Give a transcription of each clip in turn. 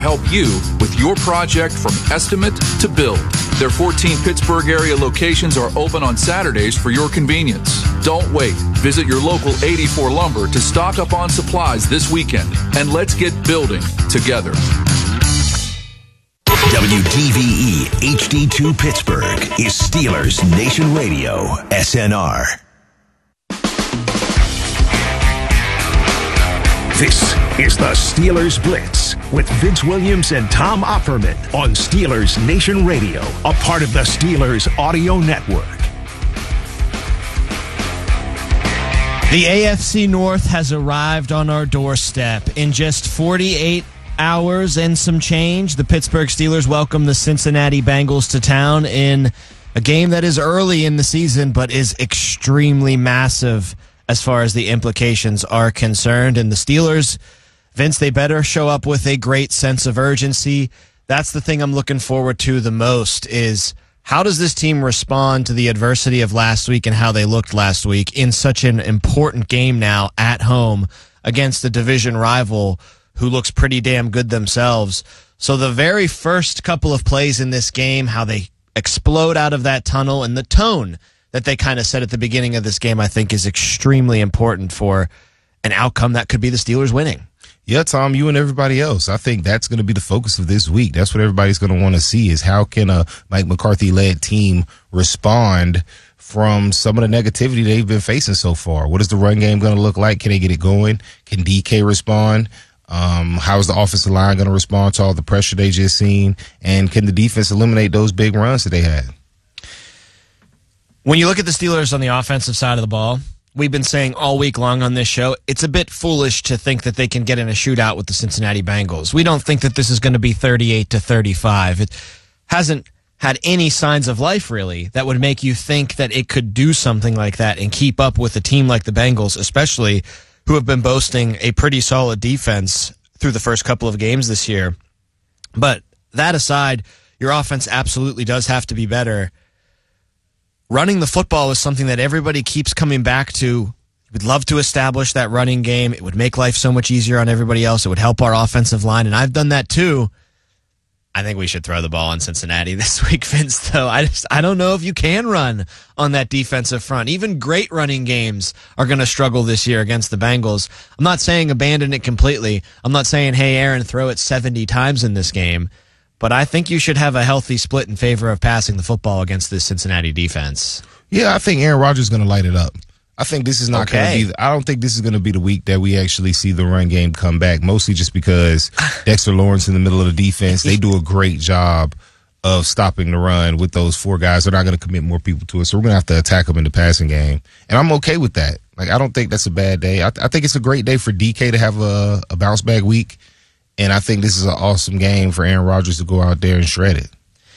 help you with your project from estimate to build. Their 14 Pittsburgh area locations are open on Saturdays for your convenience. Don't wait. Visit your local 84 Lumber to stock up on supplies this weekend, and let's get building together. WDVE HD2 Pittsburgh is Steelers Nation Radio, SNR. This is the Steelers Blitz with Vince Williams and Tom Opperman on Steelers Nation Radio, a part of the Steelers Audio Network. The AFC North has arrived on our doorstep. In just 48 hours and some change, the Pittsburgh Steelers welcome the Cincinnati Bengals to town in a game that is early in the season but is extremely massive as far as the implications are concerned. And the Steelers, Vince, they better show up with a great sense of urgency. That's the thing I'm looking forward to the most, is how does this team respond to the adversity of last week and how they looked last week in such an important game now at home against a division rival who looks pretty damn good themselves. So the very first couple of plays in this game, how they explode out of that tunnel, and the tone that they kind of set at the beginning of this game, I think is extremely important for an outcome that could be the Steelers winning. Yeah, Tom, you and everybody else. I think that's going to be the focus of this week. That's what everybody's going to want to see, is how can a Mike McCarthy-led team respond from some of the negativity they've been facing so far. What is the run game going to look like? Can they get it going? Can DK respond? How is the offensive line going to respond to all the pressure they just seen? And can the defense eliminate those big runs that they had? When you look at the Steelers on the offensive side of the ball, we've been saying all week long on this show, it's a bit foolish to think that they can get in a shootout with the Cincinnati Bengals. We don't think that this is going to be 38-35. It hasn't had any signs of life, really, that would make you think that it could do something like that and keep up with a team like the Bengals, especially who have been boasting a pretty solid defense through the first couple of games this year. But that aside, your offense absolutely does have to be better. Running the football is something that everybody keeps coming back to. We'd love to establish that running game. It would make life so much easier on everybody else. It would help our offensive line, and I've done that too. I think we should throw the ball on Cincinnati this week, Vince, though. I don't know if you can run on that defensive front. Even great running games are going to struggle this year against the Bengals. I'm not saying abandon it completely. I'm not saying, hey, Aaron, throw it 70 times in this game. But I think you should have a healthy split in favor of passing the football against this Cincinnati defense. Yeah, I think Aaron Rodgers is going to light it up. I think this is not going to be. I don't think this is going to be the week that we actually see the run game come back. Mostly just because Dexter Lawrence in the middle of the defense, they do a great job of stopping the run with those four guys. They're not going to commit more people to it, so we're going to have to attack them in the passing game, and I'm okay with that. Like, I don't think that's a bad day. I think it's a great day for DK to have a bounce back week. And I think this is an awesome game for Aaron Rodgers to go out there and shred it.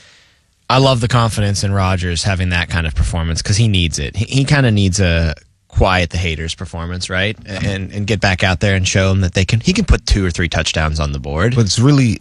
I love the confidence in Rodgers having that kind of performance because he needs it. He kind of needs a quiet the haters performance, right? And get back out there and show him that he can put 2 or 3 touchdowns on the board. But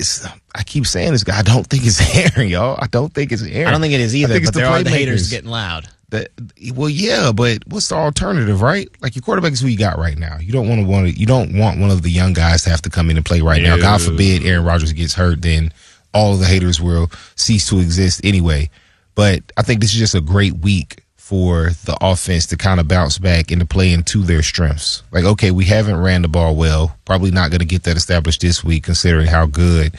I keep saying this guy. I don't think it's Aaron, y'all. I don't think it's Aaron. I don't think it is either. But there are the haters getting loud. Well, yeah, but what's the alternative, right? Like, your quarterback is who you got right now. You don't want one of the young guys to have to come in and play right now. God forbid Aaron Rodgers gets hurt, then all of the haters will cease to exist anyway. But I think this is just a great week for the offense to kind of bounce back and to play into their strengths. Like, okay, we haven't ran the ball well. Probably not going to get that established this week, considering how good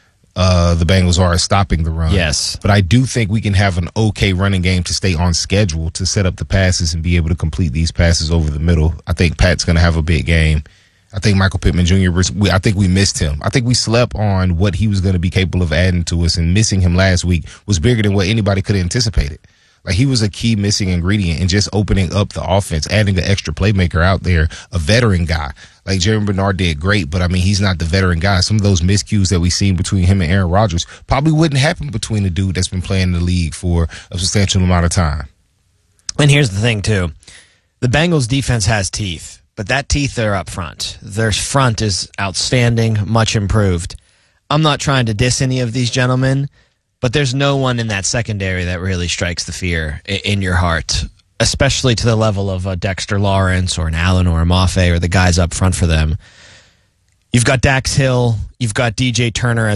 the Bengals are stopping the run. Yes. But I do think we can have an okay running game to stay on schedule to set up the passes and be able to complete these passes over the middle. I think Pat's going to have a big game. I think Michael Pittman Jr., I think we missed him. I think we slept on what he was going to be capable of adding to us, and missing him last week was bigger than what anybody could have anticipated. Like, he was a key missing ingredient in just opening up the offense, adding an extra playmaker out there, a veteran guy. Like, Jeremy Bernard did great, but, I mean, he's not the veteran guy. Some of those miscues that we've seen between him and Aaron Rodgers probably wouldn't happen between a dude that's been playing in the league for a substantial amount of time. And here's the thing, too. The Bengals' defense has teeth, but that teeth are up front. Their front is outstanding, much improved. I'm not trying to diss any of these gentlemen, but there's no one in that secondary that really strikes the fear in your heart, especially to the level of a Dexter Lawrence or an Allen or a Mafe or the guys up front for them. You've got Dax Hill. You've got DJ Turner